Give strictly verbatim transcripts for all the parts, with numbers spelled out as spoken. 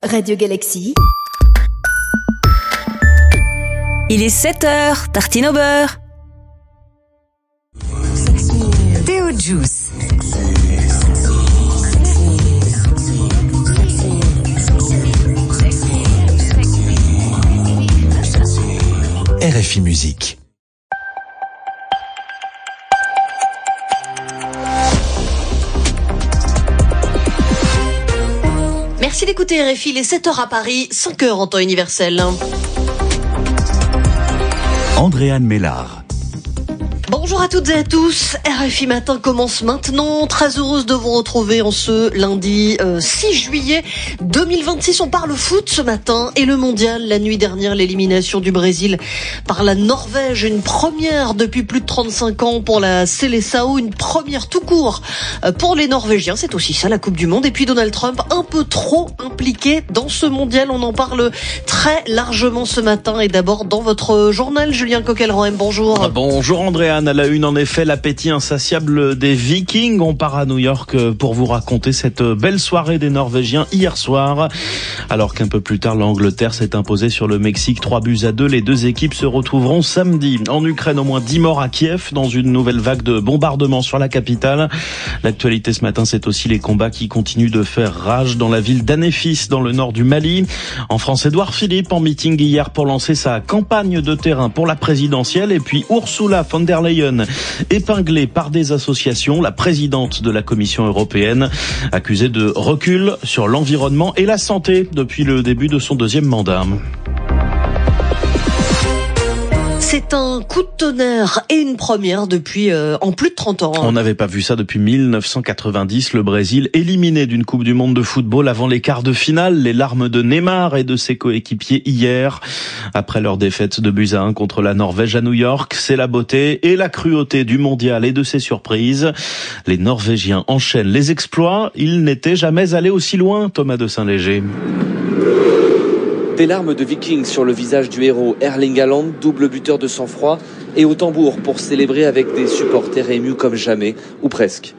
Radio Galaxy. Il est sept heures, tartine au beurre. Théo Juice. R F I Musique. Merci d'écouter R F I, les sept heures à Paris, cinq heures en temps universel. Andréane Mélard. Bonjour à toutes et à tous, R F I Matin commence maintenant, très heureuse de vous retrouver en ce lundi euh, six juillet deux mille vingt-six. On parle foot ce matin et le mondial. La nuit dernière, l'élimination du Brésil par la Norvège, une première depuis plus de trente-cinq ans pour la Seleção, une première tout court euh, pour les Norvégiens, c'est aussi ça la Coupe du Monde. Et puis Donald Trump, un peu trop impliqué dans ce mondial, on en parle très largement ce matin. Et d'abord dans votre journal, Julien Coquelroem, bonjour. Ah, bonjour Andréane. À la une, en effet, l'appétit insatiable des Vikings. On part à New York pour vous raconter cette belle soirée des Norvégiens hier soir. Alors qu'un peu plus tard, l'Angleterre s'est imposée sur le Mexique trois buts à deux. Les deux équipes se retrouveront samedi. En Ukraine, au moins dix morts à Kiev dans une nouvelle vague de bombardements sur la capitale. L'actualité ce matin, c'est aussi les combats qui continuent de faire rage dans la ville d'Anéfis, dans le nord du Mali. En France, Édouard Philippe en meeting hier pour lancer sa campagne de terrain pour la présidentielle. Et puis Ursula von der Leyen, épinglée par des associations, la présidente de la Commission européenne, accusée de recul sur l'environnement et la santé depuis le début de son deuxième mandat. C'est un coup de tonnerre et une première depuis euh, en plus de trente ans. On n'avait pas vu ça depuis mille neuf cent quatre-vingt-dix. Le Brésil éliminé d'une Coupe du Monde de football avant les quarts de finale. Les larmes de Neymar et de ses coéquipiers hier. Après leur défaite de buts à un contre la Norvège à New York, c'est la beauté et la cruauté du mondial et de ses surprises. Les Norvégiens enchaînent les exploits. Ils n'étaient jamais allés aussi loin, Thomas de Saint-Léger. Des larmes de Vikings sur le visage du héros Erling Haaland, double buteur de sang-froid, et au tambour pour célébrer avec des supporters émus comme jamais, ou presque.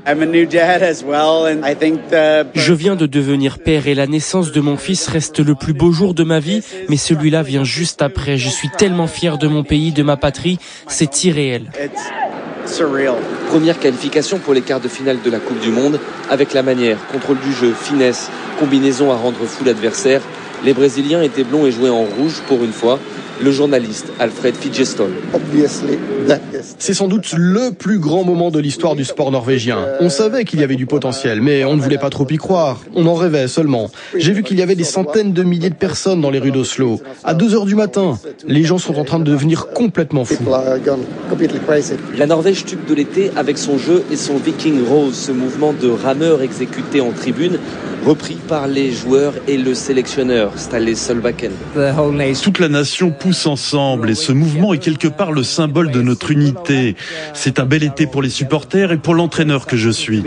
Je viens de devenir père et la naissance de mon fils reste le plus beau jour de ma vie, mais celui-là vient juste après. Je suis tellement fier de mon pays, de ma patrie, c'est irréel. Première qualification pour les quarts de finale de la Coupe du Monde, avec la manière, contrôle du jeu, finesse, combinaison à rendre fou l'adversaire. Les Brésiliens étaient blonds et jouaient en rouge pour une fois. Le journaliste Alfred Figgestol. C'est sans doute le plus grand moment de l'histoire du sport norvégien. On savait qu'il y avait du potentiel, mais on ne voulait pas trop y croire. On en rêvait seulement. J'ai vu qu'il y avait des centaines de milliers de personnes dans les rues d'Oslo. À deux heures du matin, les gens sont en train de devenir complètement fous. La Norvège tube de l'été avec son jeu et son Viking Rose, ce mouvement de rameurs exécuté en tribune, repris par les joueurs et le sélectionneur Ståle Solbakken. Toute la nation pousse ensemble et ce mouvement est quelque part le symbole de notre unité. C'est un bel été pour les supporters et pour l'entraîneur que je suis.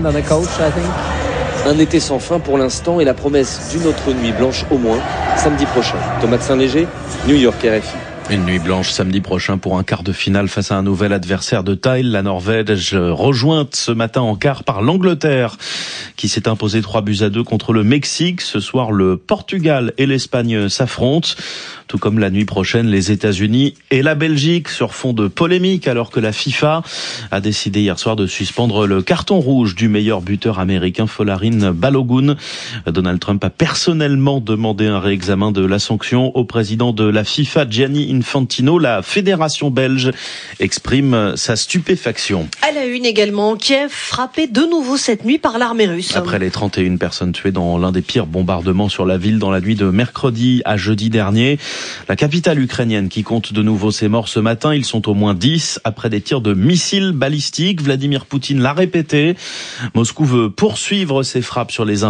Un été sans fin pour l'instant et la promesse d'une autre nuit blanche au moins samedi prochain. Thomas de Saint-Léger, New York, R F I. Une nuit blanche samedi prochain pour un quart de finale face à un nouvel adversaire de taille, la Norvège, rejointe ce matin en quart par l'Angleterre, qui s'est imposée trois buts à deux contre le Mexique. Ce soir, le Portugal et l'Espagne s'affrontent, tout comme la nuit prochaine, les États-Unis et la Belgique, sur fond de polémique, alors que la FIFA a décidé hier soir de suspendre le carton rouge du meilleur buteur américain Folarin Balogun. Donald Trump a personnellement demandé un réexamen de la sanction au président de la FIFA, Gianni Infantino. La fédération belge exprime sa stupéfaction. À la une également, Kiev frappé de nouveau cette nuit par l'armée russe. Après les trente et une personnes tuées dans l'un des pires bombardements sur la ville dans la nuit de mercredi à jeudi dernier, la capitale ukrainienne qui compte de nouveau ses morts ce matin, ils sont au moins dix après des tirs de missiles balistiques. Vladimir Poutine l'a répété. Moscou veut poursuivre ses frappes sur les